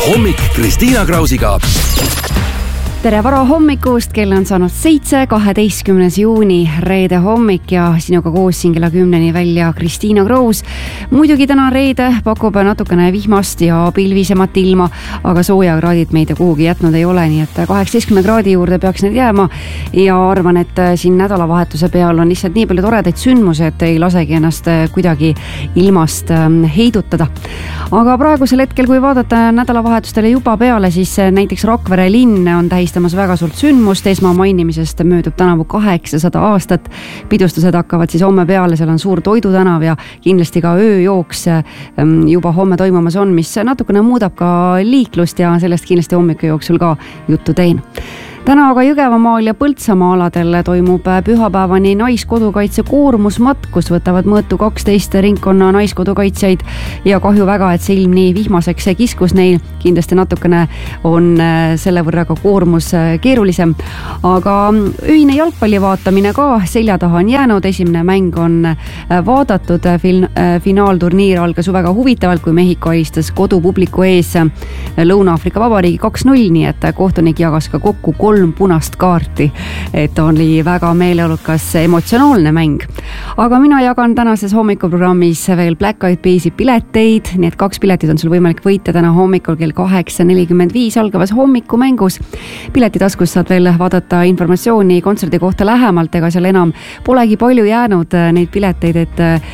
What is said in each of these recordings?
Hommik Kristiina Krausiga. Tere varahommikust, kell on saanud 7, 12. juuni, reede hommik ja sinuga koos siin kella 10 välja Kristiina Kraus. Muidugi täna reede pakub natukene vihmast ja pilvisemat ilma, aga soojakraadid meid kuhugi jätnud ei ole, nii et 18 kraadi juurde peaks need jääma ja arvan, et siin nädalavahetuse peal on lihtsalt nii palju toredaid sündmusi, et ei lasegi ennast kuidagi ilmast heidutada. Aga praegusel hetkel, kui vaadata nädalavahetustele juba peale, siis näiteks Rakvere linn on tähistamas väga suurt sündmust. Esma mainimisest möödub tänavu 800 aastat. Pidustused hakkavad siis homme peale, seal on suur toidutänav ja kindlasti ka ööjooks juba homme toimumas on, mis natukene muudab ka liiklust ja sellest kindlasti hommiku jooksul ka juttu teen. Täna aga Jõgevamaal ja Põltsamaa aladel toimub pühapäevani naiskodukaitse koormusmatk, kus võtavad mõõtu 12 ringkonna naiskodukaitsjaid ja kahju väga, et see ilm nii vihmaseks kiskus neil. Kindlasti natukene on selle võrra ka koormus keerulisem, aga ühine jalgpalli vaatamine ka selja taha on jäänud. Esimene mäng on vaadatud, finaalturniir algas väga huvitavalt, kui Mehhiko alistas kodupubliku ees Lõuna-Aafrika Vabariigi 2-0, nii et kohtunik jagas ka kokku 3 punast kaarti, et oli väga meeleolukas emotsionaalne mäng. Aga mina jagan tänases hommikuprogrammis veel Black Eyed Peasi pileteid, nii et 2 piletit on sul võimalik võita täna hommikul kell 8.45 algavas hommikumängus. Piletitaskus saad veel vaadata informatsiooni kontserdi kohta lähemalt, ega seal enam polegi palju jäänud neid pileteid,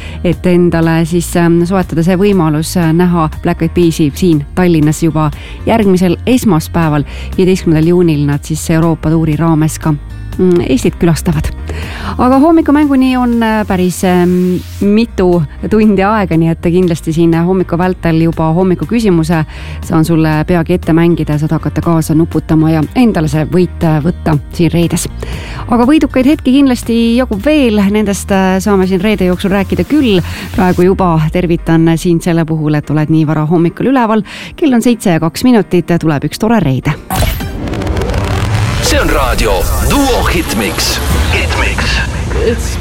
et endale siis soetada see võimalus näha Black Eyed Peasi siin Tallinnas juba järgmisel esmaspäeval, 15. juunil nad siis Euroopa tuuri raames ka Eestit külastavad. Aga hommikumänguni on päris mitu tundi aega, nii et kindlasti siin hommiku vältel juba hommiku küsimuse saan sulle peagi ette mängida, saad hakata kaasa nuputama ja endale see võit võtta siin reedes. Aga võidukaid hetki kindlasti jagub veel, nendest saame siin reede jooksul rääkida küll. Praegu juba tervitan siin selle puhul, et oled nii vara hommikul üleval. Kell on 7:02, tuleb üks tore reede. See on raadio Duo Hitmix.